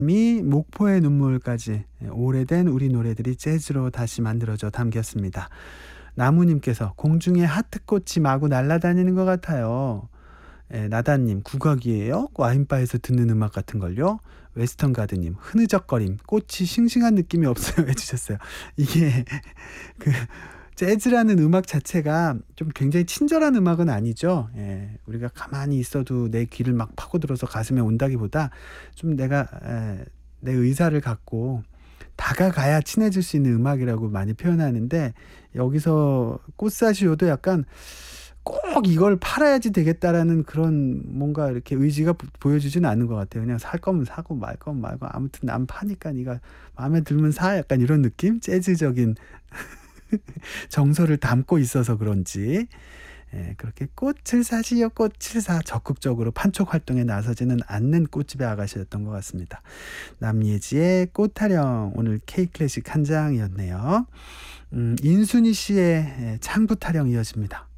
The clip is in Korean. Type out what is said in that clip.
미 목포의 눈물까지 오래된 우리 노래들이 재즈로 다시 만들어져 담겼습니다. 나무님께서 공중에 하트꽃이 마구 날아다니는 것 같아요. 나다님 국악이에요? 와인바에서 듣는 음악 같은걸요? 웨스턴 가드님 흐느적거림 꽃이 싱싱한 느낌이 없어요 해주셨어요. 이게 그 재즈라는 음악 자체가 좀 굉장히 친절한 음악은 아니죠. 우리가 가만히 있어도 내 귀를 막 파고들어서 가슴에 온다기보다 좀 내가 내 의사를 갖고 다가가야 친해질 수 있는 음악이라고 많이 표현하는데, 여기서 꽃사시오도 약간 꼭 이걸 팔아야지 되겠다라는 그런 뭔가 이렇게 의지가 보여주지는 않는 것 같아요. 그냥 살 거면 사고 말 거면 말고 아무튼 난 파니까 네가 마음에 들면 사, 약간 이런 느낌? 재즈적인 정서를 담고 있어서 그런지 그렇게 꽃을 사시오 꽃을 사 적극적으로 판촉 활동에 나서지는 않는 꽃집의 아가씨였던 것 같습니다. 남예지의 꽃타령, 오늘 K클래식 한 장이었네요. 인순이 씨의 창부 타령 이어집니다.